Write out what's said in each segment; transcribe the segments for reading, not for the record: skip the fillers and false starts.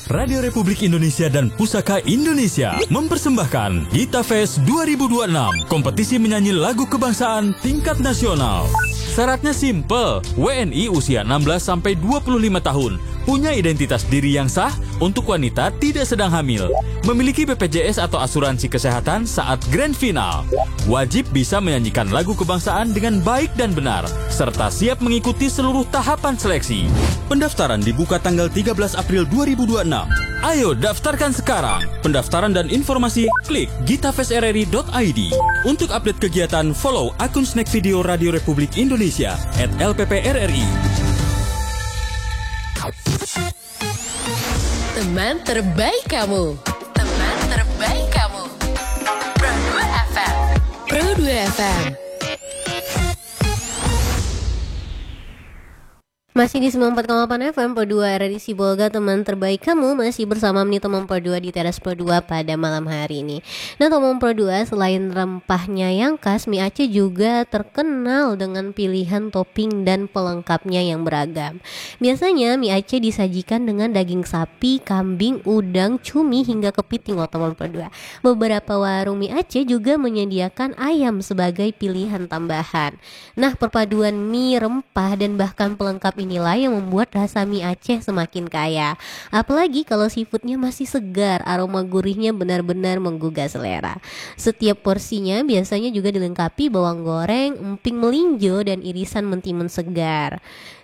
Radio Republik Indonesia dan Pusaka Indonesia mempersembahkan Gita Fest 2026, kompetisi menyanyi lagu kebangsaan tingkat nasional. Syaratnya simple, WNI usia 16-25 tahun, punya identitas diri yang sah, untuk wanita tidak sedang hamil, memiliki BPJS atau asuransi kesehatan saat grand final, wajib bisa menyanyikan lagu kebangsaan dengan baik dan benar, serta siap mengikuti seluruh tahapan seleksi. Pendaftaran dibuka tanggal 13 April 2026. Ayo daftarkan sekarang. Pendaftaran dan informasi klik gitafestrri.id. Untuk update kegiatan, follow akun Snack Video Radio Republik Indonesia @LPPRRI. Teman terbaik kamu. Teman terbaik kamu. Pro 2 FM. Pro 2 FM. Masih di 94,8 FM Pro 2 RRI Sibolga, teman terbaik kamu. Masih bersama Meni Teman Pro 2 di Teras Pro 2 pada malam hari ini. Nah, Teman Pro 2, selain rempahnya yang khas, mie Aceh juga terkenal dengan pilihan topping dan pelengkapnya yang beragam. Biasanya mie Aceh disajikan dengan daging sapi, kambing, udang, cumi hingga kepiting loh Teman Pro 2. Beberapa warung mie Aceh juga menyediakan ayam sebagai pilihan tambahan. Nah, perpaduan mie, rempah dan bahkan pelengkap inilah yang membuat rasa mie Aceh semakin kaya. Apalagi kalau seafoodnya masih segar, aroma gurihnya benar-benar menggugah selera. Setiap porsinya biasanya juga dilengkapi bawang goreng, emping melinjo, dan irisan mentimun segar.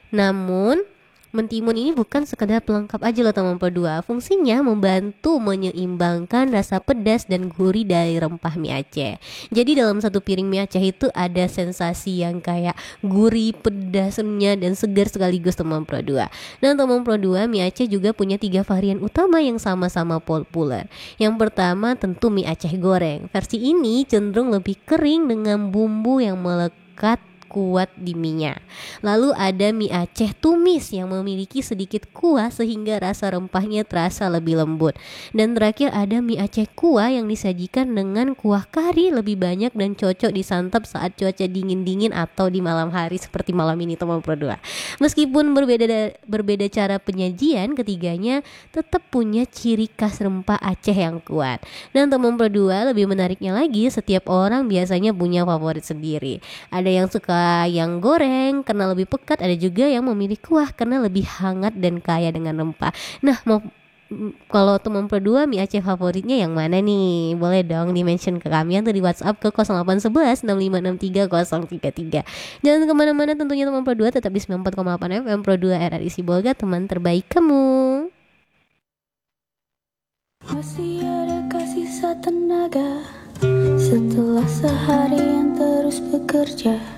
Namun mentimun ini bukan sekedar pelengkap aja loh Teman Pro 2. Fungsinya membantu menyeimbangkan rasa pedas dan gurih dari rempah mie Aceh. Jadi dalam satu piring mie Aceh itu ada sensasi yang kayak gurih, pedasnya dan segar sekaligus Teman Pro 2. Dan Teman Pro 2, mie Aceh juga punya 3 varian utama yang sama-sama populer. Yang pertama tentu mie Aceh goreng. Versi ini cenderung lebih kering dengan bumbu yang melekat kuat di mie-nya. Lalu ada mie Aceh tumis yang memiliki sedikit kuah sehingga rasa rempahnya terasa lebih lembut. Dan terakhir ada mie Aceh kuah yang disajikan dengan kuah kari lebih banyak dan cocok disantap saat cuaca dingin-dingin atau di malam hari seperti malam ini Teman Pro 2. Meskipun berbeda cara penyajian, ketiganya tetap punya ciri khas rempah Aceh yang kuat. Dan Teman Pro 2, lebih menariknya lagi, setiap orang biasanya punya favorit sendiri. Ada yang suka yang goreng karena lebih pekat, ada juga yang memilih kuah karena lebih hangat dan kaya dengan rempah. Nah, kalau Teman Pro 2, mie Aceh favoritnya yang mana nih? Boleh dong di-mention ke kami atau di WhatsApp ke 0811 6563 033. Jangan kemana-mana tentunya Teman Pro 2, tetap di 94,8 FM Pro 2 RRI Sibolga, teman terbaik kamu. Masih adakah sisa tenaga setelah seharian terus bekerja?